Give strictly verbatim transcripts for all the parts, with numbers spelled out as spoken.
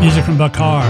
Music from Bakar.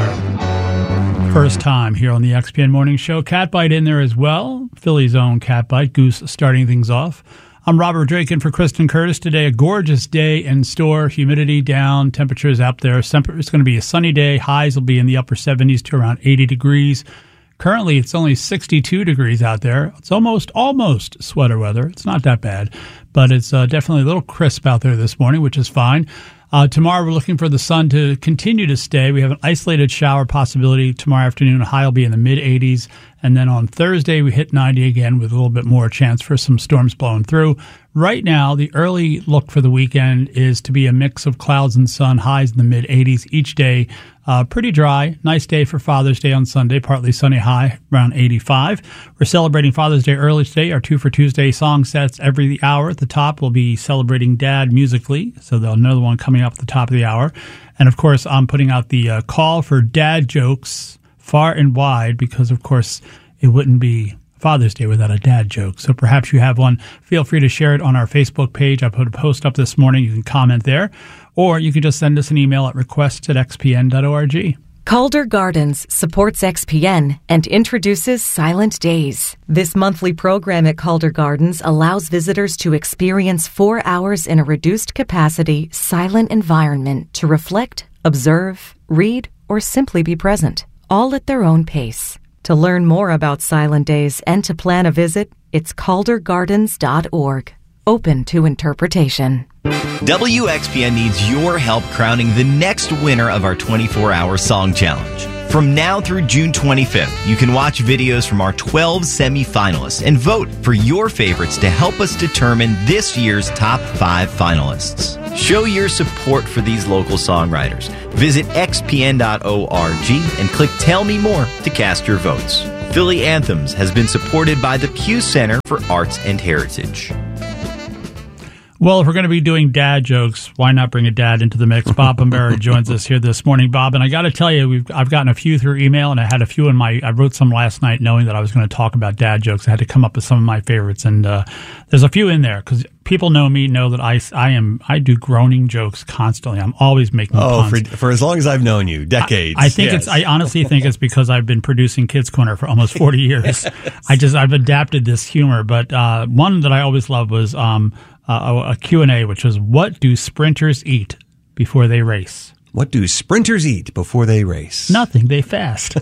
First time here on the X P N Morning Show. Catbite in there as well. Philly's own Catbite. Goose starting things off. I'm Robert Drake in for Kristen Curtis. Today, a gorgeous day in store. Humidity down. Temperatures up there. It's going to be a sunny day. Highs will be in the upper seventies to around eighty degrees. Currently, it's only sixty-two degrees out there. It's almost, almost sweater weather. It's not that bad, but it's uh, definitely a little crisp out there this morning, which is fine. Uh, tomorrow, we're looking for the sun to continue to stay. We have an isolated shower possibility tomorrow afternoon. High will be in the mid-eighties. And then on Thursday, we hit ninety again with a little bit more chance for some storms blowing through. Right now, the early look for the weekend is to be a mix of clouds and sun, highs in the mid-eighties each day. Uh, pretty dry. Nice day for Father's Day on Sunday. Partly sunny, high around eighty-five. We're celebrating Father's Day early today. Our Two for Tuesday song sets every hour. At the top, we'll be celebrating Dad musically. So there'll another one coming up at the top of the hour. And, of course, I'm putting out the uh, call for dad jokes far and wide because, of course, it wouldn't be Father's Day without a dad joke. So perhaps you have one. Feel free to share it on our Facebook page. I put a post up this morning. You can comment there. Or you can just send us an email at requests at x p n dot org. Calder Gardens supports X P N and introduces Silent Days. This monthly program at Calder Gardens allows visitors to experience four hours in a reduced capacity, silent environment to reflect, observe, read, or simply be present, all at their own pace. To learn more about Silent Days and to plan a visit, it's calder gardens dot org. Open to interpretation. W X P N needs your help crowning the next winner of our twenty-four hour Song Challenge. From now through June twenty-fifth, you can watch videos from our twelve semi-finalists and vote for your favorites to help us determine this year's top five finalists. Show your support for these local songwriters. Visit x p n dot org and click Tell Me More to cast your votes. Philly Anthems has been supported by the Pew Center for Arts and Heritage. Well, if we're going to be doing dad jokes, why not bring a dad into the mix? Bob Bombera joins us here this morning. Bob, and I got to tell you, we've I've gotten a few through email, and I had a few in my. I wrote some last night, knowing that I was going to talk about dad jokes. I had to come up with some of my favorites, and uh, there's a few in there because people know me, know that I, I am I do groaning jokes constantly. I'm always making oh, puns. for for as long as I've known you, decades. I, I think yes. it's. I honestly think it's because I've been producing Kids Corner for almost forty years. Yes. I just I've adapted this humor, but uh, one that I always loved was. Um, Uh, a Q and A, which was, what do sprinters eat before they race? What do sprinters eat before they race? Nothing. They fast.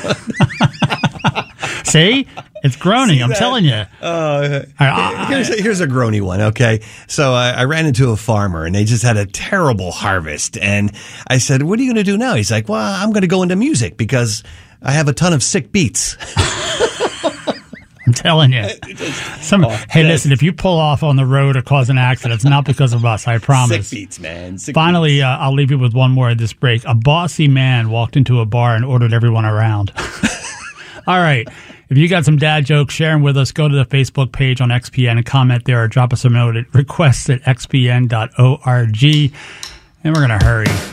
See? It's groaning. See I'm that? telling you. Uh, I, I, here's, a, here's a groany one, okay? So I, I ran into a farmer, and they just had a terrible harvest. And I said, what are you going to do now? He's like, well, I'm going to go into music because I have a ton of sick beats. I'm telling you. Some, oh, hey, yes. listen, if you pull off on the road or cause an accident, it's not because of us, I promise. Sick beats, man. Sick Finally, beats. Uh, I'll leave you with one more at this break. A bossy man walked into a bar and ordered everyone around. All right. If you got some dad jokes, share them with us. Go to the Facebook page on X P N and comment there or drop us a note at requests at x p n dot org. And we're going to hurry.